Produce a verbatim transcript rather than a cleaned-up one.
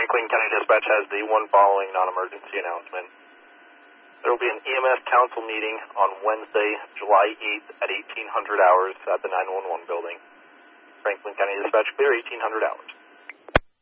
Franklin County Dispatch has the one following non-emergency announcement. There will be an E M S council meeting on Wednesday, July eighth at eighteen hundred hours at the nine one one building. Franklin County Dispatch, clear eighteen hundred hours.